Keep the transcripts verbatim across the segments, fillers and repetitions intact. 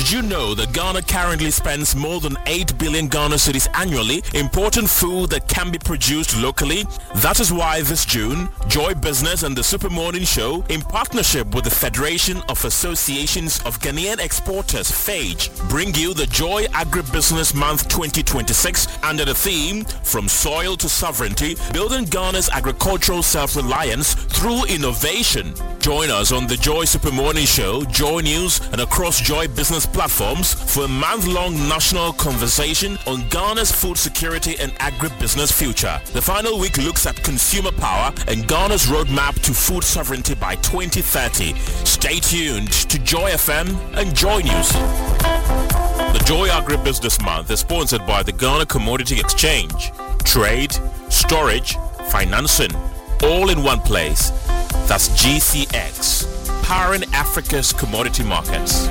Did you know that Ghana currently spends more than eight billion Ghana cedis annually importing food that can be produced locally? That is why this June, Joy Business and the Super Morning Show, in partnership with the Federation of Associations of Ghanaian Exporters, F A G E, bring you the Joy Agribusiness Month twenty twenty-six under the theme From Soil to Sovereignty, Building Ghana's Agricultural Self-Reliance Through Innovation. Join us on the Joy Super Morning Show, Joy News, and across Joy Business platforms for a month-long national conversation on Ghana's food security and agribusiness future. The final week looks at consumer power and Ghana's roadmap to food sovereignty by twenty thirty. Stay tuned to Joy F M and Joy News. The Joy Agribusiness Month is sponsored by the Ghana Commodity Exchange. Trade, storage, financing, all in one place. That's G C X, powering Africa's commodity markets.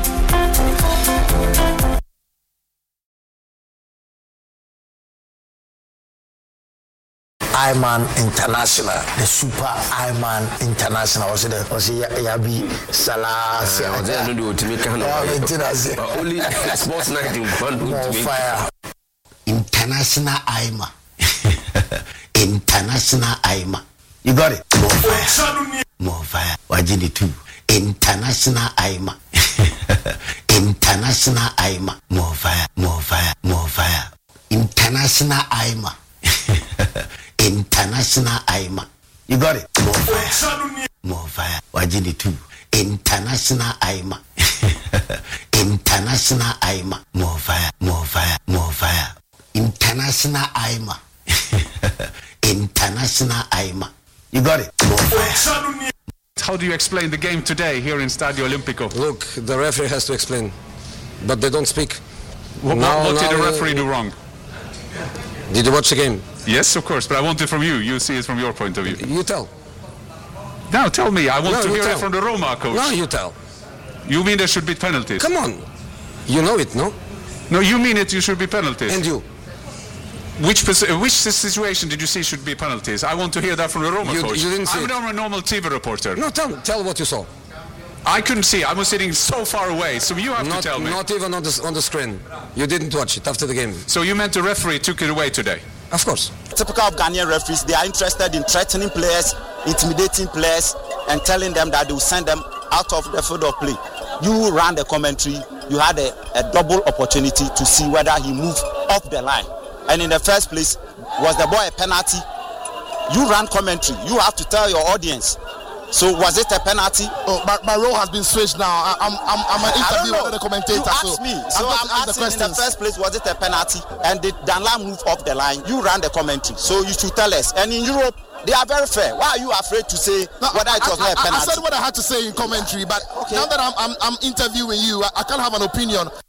Iman International, the Super Iman International. Was it? Was it Yabi Salah? I don't know to make only sports night in one fire. International Iman. International Iman. You got it? More fire. More fire. Wajini too. International Iman. International Iman. More fire. More fire. More fire. International Iman. International Iman. You got it? More fire. More fire. Wajini too. International Iman. International Iman. More fire. More fire. More fire. International Iman. International Iman. You got it? More fire. How do you explain the game today here in Stadio Olimpico? Look, the referee has to explain, but they don't speak. What, now, what did now, the referee do wrong? Did you watch the game? Yes, of course, but I want it from you. You see it from your point of view. You tell. Now tell me. I want no, to hear tell. it from the Roma coach. No, you tell. You mean there should be penalties? Come on. You know it, no? No, you mean it, you should be penalties. And you? Which which situation did you see should be penalties? I want to hear that from the Roma you, coach. You didn't see I'm it. a normal T V reporter. No, tell, tell what you saw. I couldn't see. I was sitting so far away, so you have not, to tell me. Not even on the, on the screen. You didn't watch it after the game. So you meant the referee took it away today? Of course. Typical of Ghanaian referees, they are interested in threatening players, intimidating players, and telling them that they will send them out of the field of play. You ran the commentary, you had a, a double opportunity to see whether he moved off the line. And in the first place, was the boy a penalty? You ran commentary, you have to tell your audience. So was it a penalty? Oh, my, my role has been switched now. I, I'm I'm I'm an interviewer with the commentator. You asked so me, so I'm, I'm asking in the first place, was it a penalty? And did Danla move off the line? You ran the commentary, so you should tell us. And in Europe, they are very fair. Why are you afraid to say no, whether it was I, not a penalty? I said what I had to say in commentary, but okay. Now that I'm I'm, I'm interviewing you, I, I can't have an opinion.